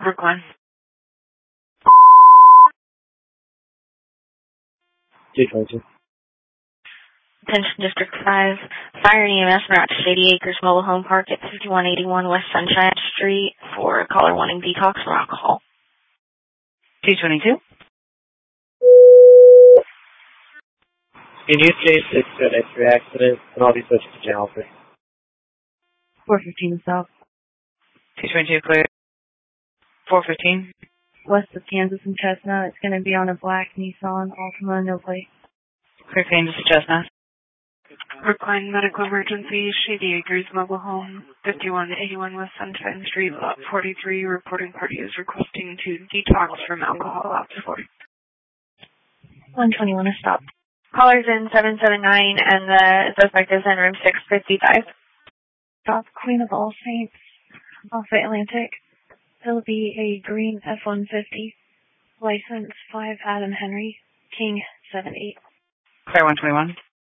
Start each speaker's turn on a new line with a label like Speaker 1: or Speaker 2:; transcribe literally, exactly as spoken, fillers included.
Speaker 1: Brookline.
Speaker 2: two twenty-two.
Speaker 1: Attention District five. Fire and E M S route to Shady Acres Mobile Home Park at fifty-one eighty-one West Sunshine Street for a caller wanting detox from alcohol.
Speaker 3: two twenty-two.
Speaker 2: Can you say six to an X-ray accident and I'll be switched to channel three?
Speaker 4: four fifteen south.
Speaker 3: two twenty-two clear. four fifteen.
Speaker 4: West of Kansas and Chestnut. It's going to be on a black Nissan Altima, no plate.
Speaker 3: Clear Kansas to Chestnut.
Speaker 1: Brookline Medical Emergency, Shady Acres Mobile Home, fifty-one eighty-one West Sunshine Street, lot forty-three. Reporting party is requesting to detox from alcohol after forty.
Speaker 4: one twenty-one is stopped.
Speaker 1: Callers in seven seven nine and the suspect is in room six fifty-five.
Speaker 4: Stop Queen of All Saints off the Atlantic. It'll be a green F one fifty. License five Adam Henry, King seven eight.
Speaker 3: Clear one twenty-one.